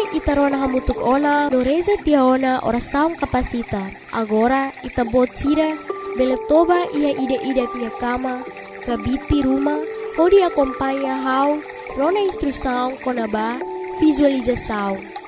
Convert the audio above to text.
itarona hamutuk ona no reza tiaona oração capacita. Agora itabot sira beletoba ia ida-ida tia cama, kabiti rumah, pode acompanhar how rona instrução konaba visualização.